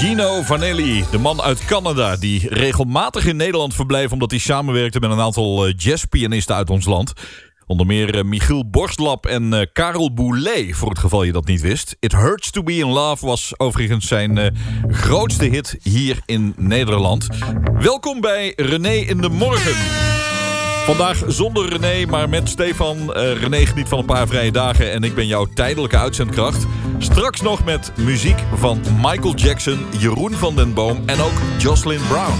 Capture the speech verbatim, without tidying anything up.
Gino Vanelli, de man uit Canada die regelmatig in Nederland verbleef omdat hij samenwerkte met een aantal uh, jazzpianisten uit ons land. Onder meer uh, Michiel Borstlap en uh, Karel Boulet, voor het geval je dat niet wist. It Hurts to Be in Love was overigens zijn uh, grootste hit hier in Nederland. Welkom bij René in de Morgen. Vandaag zonder René, maar met Stefan. Uh, René geniet van een paar vrije dagen en ik ben jouw tijdelijke uitzendkracht. Straks nog met muziek van Michael Jackson, Jeroen van den Boom en ook Jocelyn Brown.